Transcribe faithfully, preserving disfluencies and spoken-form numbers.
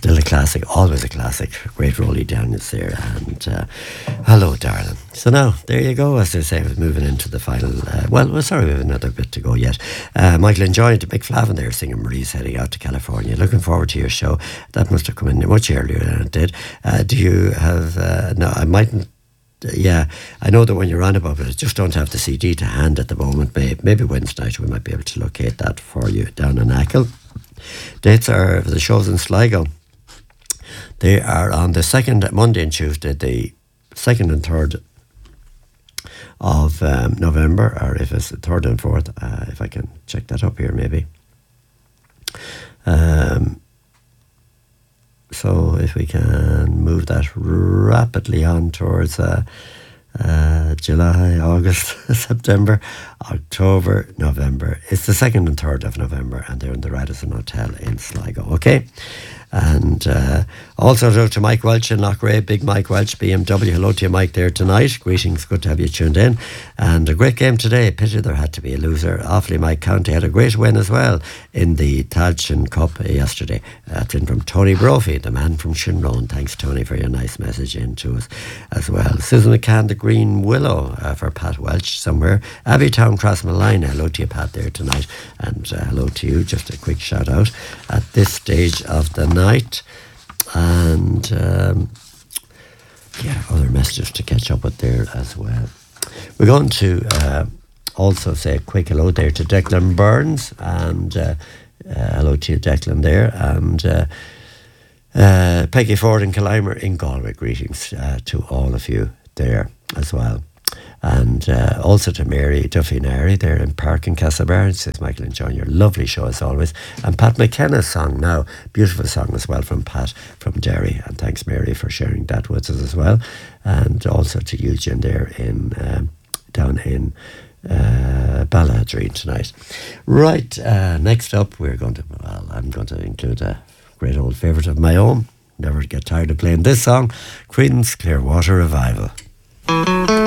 Still a classic, always a classic. Great Rolly Daniels there. And uh, hello, darling. So now, there you go, as they say, we're moving into the final. Uh, well, well, sorry, we have another bit to go yet. Uh, Michael enjoyed Mick Flavin there singing Marie's Heading Out to California. Looking forward to your show. That must have come in much earlier than it did. Uh, do you have, uh, no, I mightn't. Yeah, I know that when you're on about it, I just don't have the C D to hand at the moment. Maybe, maybe Wednesday night we might be able to locate that for you down in Achill. Dates are the shows in Sligo. They are on the second, Monday and Tuesday, the second and third of um, November, or if it's the third and fourth, uh, if I can check that up here maybe. Um, so if we can move that rapidly on towards uh, uh, July, August, September, October, November. It's the second and third of November, and they're in the Radisson Hotel in Sligo. Okay. And uh, also to Mike Welch in Loughrea, big Mike Welch, B M W. Hello to you, Mike, there tonight. Greetings, good to have you tuned in. And a great game today. Pity there had to be a loser. Offaly Mike County had a great win as well in the Tailteann Cup yesterday. That's in from Tony Brophy, the man from Shinrone. Thanks, Tony, for your nice message in to us as well. Susan McCann, the Green Willow, uh, for Pat Welch somewhere. Abbeytown Crossmalina. Hello to you, Pat, there tonight. And uh, hello to you. Just a quick shout out at this stage of the night. Night and um, yeah, other messages to catch up with there as well. We're going to uh, also say a quick hello there to Declan Burns, and uh, uh, hello to you, Declan, there, and uh, uh, Peggy Ford and Killimer in Galway. Greetings uh, to all of you there as well. And uh, also to Mary Duffy Nary there in Park in Castlebar. Says Michael enjoying your lovely show as always. And Pat McKenna's song now, beautiful song as well from Pat from Derry. And thanks, Mary, for sharing that with us as well. And also to Eugene there in um, down in uh, Balladreen tonight. Right, uh, next up we're going to, well, I'm going to include a great old favourite of my own. Never get tired of playing this song, Creedence Clearwater Revival.